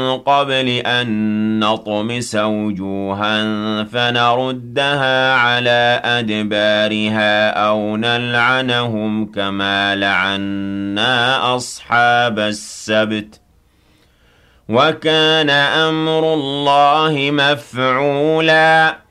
قبل أن نطمس وجوها فنردها على أدبارها أو نلعنهم كما لعنا أصحاب السبت وكان أمر الله مفعولا